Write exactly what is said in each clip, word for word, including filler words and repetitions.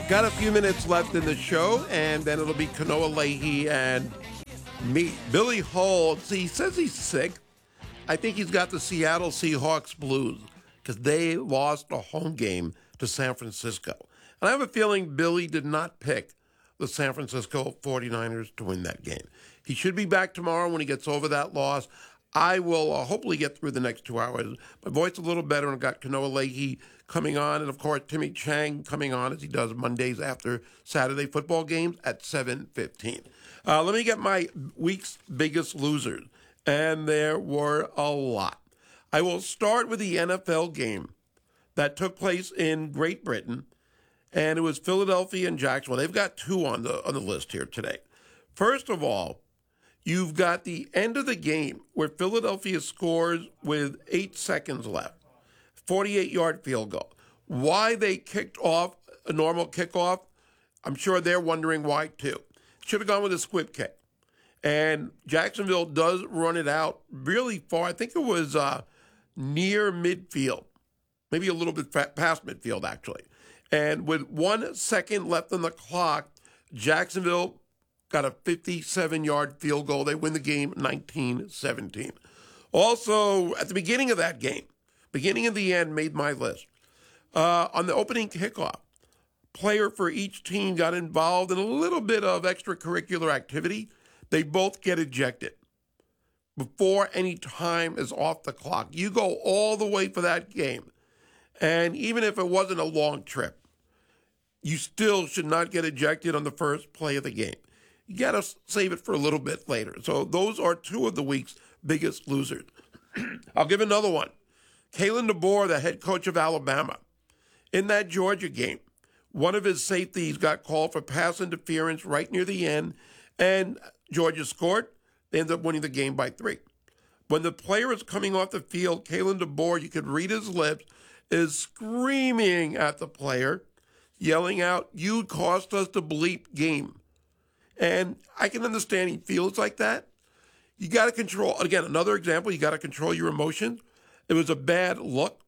Got a few minutes left in the show, and then it'll be Kanoa Leahy and me. Billy Hull, see, he says he's sick. I think he's got the Seattle Seahawks blues because they lost a home game to San Francisco. And I have a feeling Billy did not pick the San Francisco forty-niners to win that game. He should be back tomorrow when he gets over that loss. I will uh, hopefully get through the next two hours. My voice is a little better, and I've got Kanoa Leahy coming on, and of course Timmy Chang coming on as he does Mondays after Saturday football games at seven fifteen. Uh, let me get my week's biggest losers, and there were a lot. I will start with the N F L game that took place in Great Britain, and it was Philadelphia and Jacksonville. They've got two on the on the list here today. First of all, you've got the end of the game where Philadelphia scores with eight seconds left, forty-eight-yard field goal. Why they kicked off a normal kickoff, I'm sure they're wondering why too. Should have gone with a squib kick. And Jacksonville does run it out really far. I think it was uh, near midfield, maybe a little bit past midfield, actually. And with one second left on the clock, Jacksonville got a fifty-seven-yard field goal. They win the game nineteen seventeen. Also, at the beginning of that game, beginning of the end made my list. Uh, on the opening kickoff, player for each team got involved in a little bit of extracurricular activity. They both get ejected before any time is off the clock. You go all the way for that game. And even if it wasn't a long trip, you still should not get ejected on the first play of the game. You got to save it for a little bit later. So those are two of the week's biggest losers. I'll give another one. Kalen DeBoer, the head coach of Alabama. In that Georgia game, one of his safeties got called for pass interference right near the end, and Georgia scored. They ended up winning the game by three. When the player is coming off the field, Kalen DeBoer, you could read his lips, is screaming at the player, yelling out, "You cost us the bleep game." And I can understand he feels like that. You got to control, again, another example, you got to control your emotions. It was a bad look.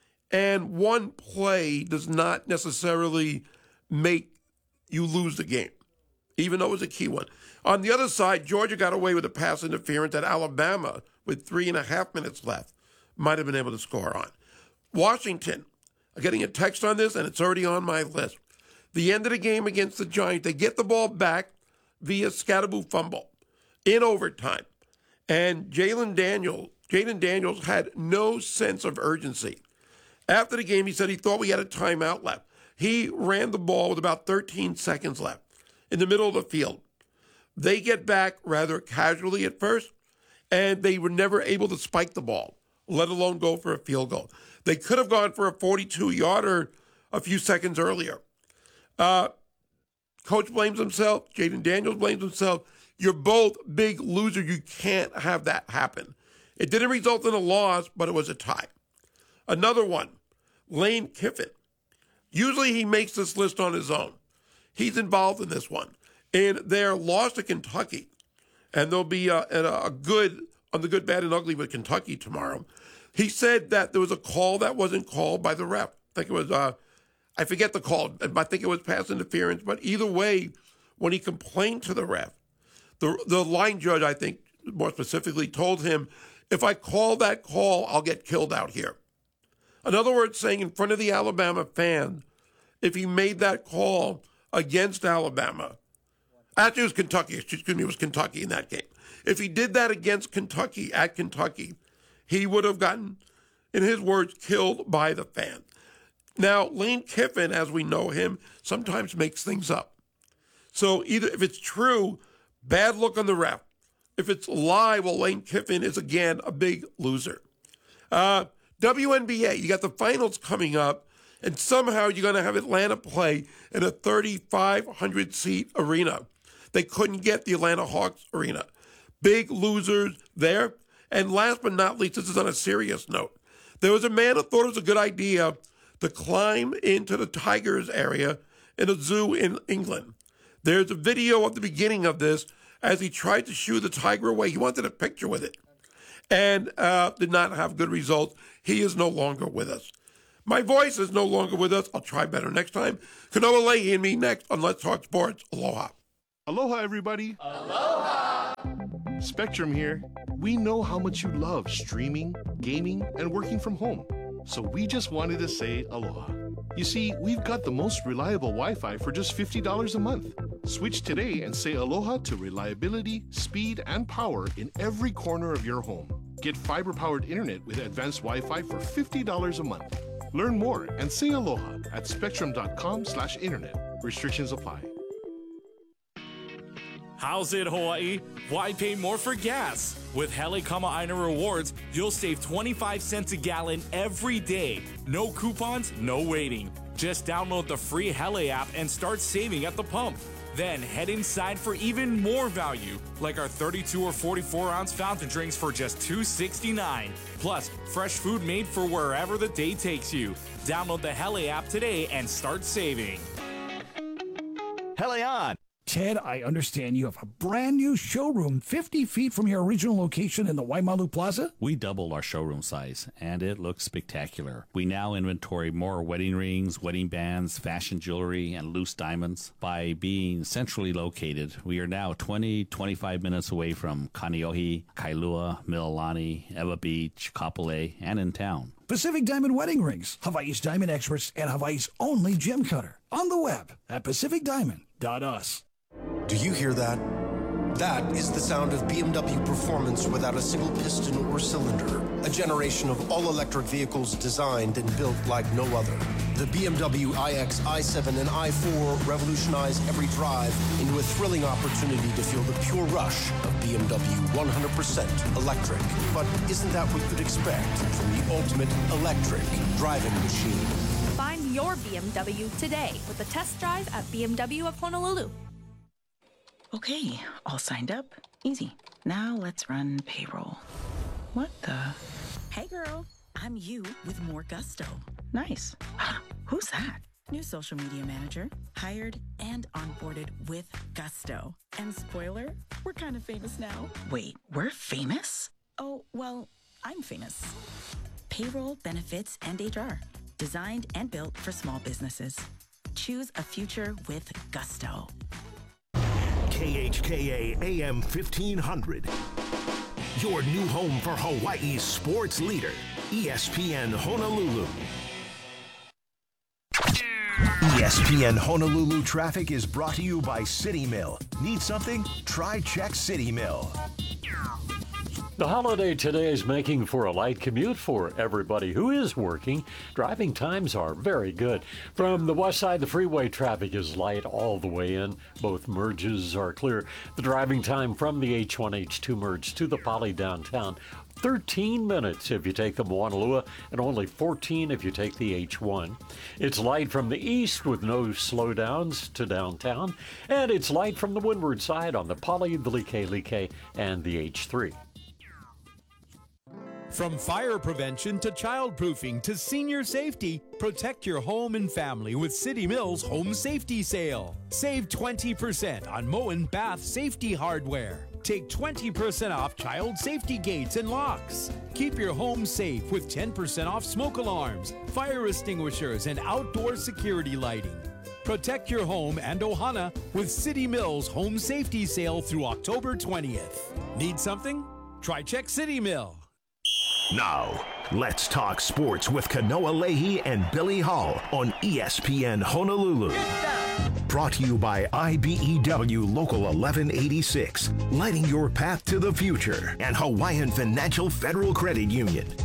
And one play does not necessarily make you lose the game, even though it was a key one. On the other side, Georgia got away with a pass interference that Alabama, with three and a half minutes left, might have been able to score on. Washington, I'm getting a text on this, and it's already on my list. The end of the game against the Giants, they get the ball back via Scatterboo fumble in overtime. And Jalen Daniels, Jaden Daniels had no sense of urgency. After the game, he said he thought we had a timeout left. He ran the ball with about thirteen seconds left in the middle of the field. They get back rather casually at first, and they were never able to spike the ball, let alone go for a field goal. They could have gone for a forty-two-yarder a few seconds earlier. Uh, coach blames himself. Jaden Daniels blames himself. You're both big losers. You can't have that happen. It didn't result in a loss, but it was a tie. Another one, Lane Kiffin. Usually he makes this list on his own. He's involved in this one. In their loss to Kentucky, and there'll be a, a good, on the good, bad, and ugly with Kentucky tomorrow, he said that there was a call that wasn't called by the ref. I think it was, uh, I forget the call, I think it was pass interference, but either way, when he complained to the ref, the, the line judge, I think, more specifically, told him, if I call that call, I'll get killed out here. In other words, saying in front of the Alabama fans, if he made that call against Alabama, actually it was Kentucky, excuse me, it was Kentucky in that game. If he did that against Kentucky, at Kentucky, he would have gotten, in his words, killed by the fans. Now, Lane Kiffin, as we know him, sometimes makes things up. So either if it's true, bad look on the ref. If it's a lie, well, Lane Kiffin is, again, a big loser. Uh, W N B A, you got the finals coming up, and somehow you're going to have Atlanta play in a thirty-five hundred seat arena. They couldn't get the Atlanta Hawks arena. Big losers there. And last but not least, this is on a serious note. There was a man who thought it was a good idea to climb into the Tigers area in a zoo in England. There's a video at the beginning of this as he tried to shoo the tiger away. He wanted a picture with it and uh, did not have good results. He is no longer with us. My voice is no longer with us. I'll try better next time. Kanoa Leahy and me next on Let's Talk Sports. Aloha. Aloha, everybody. Aloha. Spectrum here. We know how much you love streaming, gaming, and working from home. So we just wanted to say aloha. You see, we've got the most reliable Wi-Fi for just fifty dollars a month. Switch today and say aloha to reliability, speed, and power in every corner of your home. Get fiber-powered internet with advanced Wi-Fi for fifty dollars a month. Learn more and say aloha at spectrum.com slash internet. Restrictions apply. How's it, Hawaii? Why pay more for gas? With Hele Kama'aina Rewards, you'll save twenty-five cents a gallon every day. No coupons, no waiting. Just download the free Hele app and start saving at the pump. Then head inside for even more value, like our thirty-two or forty-four ounce fountain drinks for just two sixty-nine. Plus, fresh food made for wherever the day takes you. Download the Hele app today and start saving. Hele on! Ted, I understand you have a brand new showroom fifty feet from your original location in the Waimalu Plaza? We doubled our showroom size, and it looks spectacular. We now inventory more wedding rings, wedding bands, fashion jewelry, and loose diamonds. By being centrally located, we are now twenty, twenty-five minutes away from Kaneohe, Kailua, Mililani, Ewa Beach, Kapolei, and in town. Pacific Diamond Wedding Rings, Hawaii's diamond experts and Hawaii's only gem cutter. On the web at pacific diamond dot u s. Do you hear that? That is the sound of B M W performance without a single piston or cylinder. A generation of all-electric vehicles designed and built like no other. The B M W iX, i seven, and i four revolutionize every drive into a thrilling opportunity to feel the pure rush of B M W one hundred percent electric. But isn't that what you'd expect from the ultimate electric driving machine? Find your B M W today with a test drive at B M W of Honolulu. Okay, all signed up. Easy. Now let's run payroll. What the? Hey girl, I'm you with more gusto. Nice. Who's that? New social media manager, hired and onboarded with gusto. And spoiler, we're kind of famous now. Wait, we're famous? Oh, well, I'm famous. Payroll, benefits, and H R. Designed and built for small businesses. Choose a future with gusto. K H K A A M fifteen hundred. Your new home for Hawaii's sports leader, E S P N Honolulu. E S P N Honolulu traffic is brought to you by City Mill. Need something? Try Check City Mill. The holiday today is making for a light commute for everybody who is working. Driving times are very good. From the west side, the freeway traffic is light all the way in. Both merges are clear. The driving time from the H one H two merge to the Poly downtown, thirteen minutes if you take the Moanalua, and only fourteen if you take the H one. It's light from the east with no slowdowns to downtown, and it's light from the windward side on the Poly, the Like, and the H three. From fire prevention to childproofing to senior safety, protect your home and family with City Mill's Home Safety Sale. Save twenty percent on Moen Bath Safety Hardware. Take twenty percent off child safety gates and locks. Keep your home safe with ten percent off smoke alarms, fire extinguishers, and outdoor security lighting. Protect your home and Ohana with City Mill's Home Safety Sale through October twentieth. Need something? Try Check City Mill. Now, let's talk sports with Kanoa Leahy and Billy Hall on E S P N Honolulu. Brought to you by I B E W Local eleven eighty-six, lighting your path to the future, and Hawaiian Financial Federal Credit Union.